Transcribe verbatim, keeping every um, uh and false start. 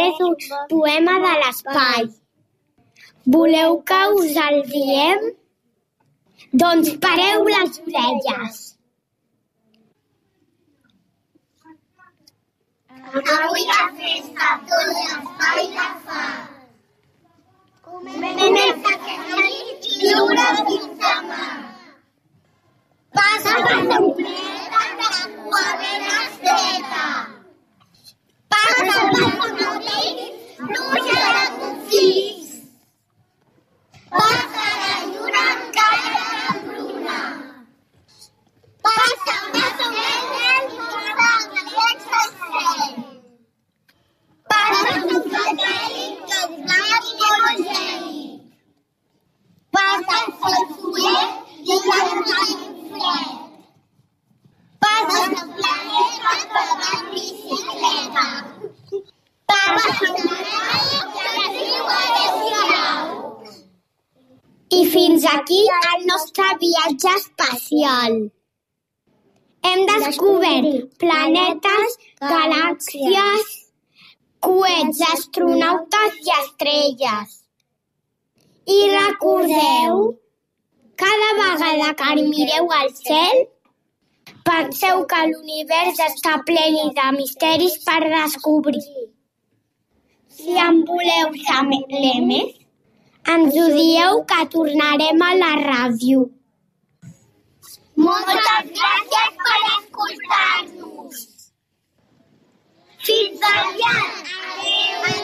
és un poema de l'espai. Voleu que us el diem? Doncs pareu les orelles. Avui la festa tot l'espai la fa. Comença aquesta nit lliure fins demà. Passa per un planeta de cua ben estreta. Passa per un abril, pluja de confís. Passa la lluna encara d'embruna. Passa una somella i una complexa al cel. Passa un satèl·lit que és blanc i molt gèlid. Passa el sol fuet i l'armari fred. Passa el planeta que va en bicicleta. Passa el Nadal que es diu adéu-siau. I fins aquí el nostre viatge espacial. Hem descobert planetes, galàxies, coets, astronautes i estrelles. I recordeu, cada vegada que mireu al cel, penseu que l'univers està ple de misteris per descobrir. Si en voleu saber més, ens ho dieu que tornarem a la ràdio. Moltes gràcies per escoltar-nos. Fins aviat. Adéu.